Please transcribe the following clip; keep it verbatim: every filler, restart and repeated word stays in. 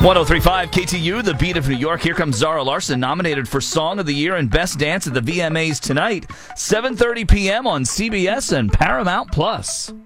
ten thirty-five K T U, the beat of New York. Here comes Zara Larsson, nominated for Song of the Year and Best Dance at the V M As tonight, seven thirty p.m. on C B S and Paramount Plus.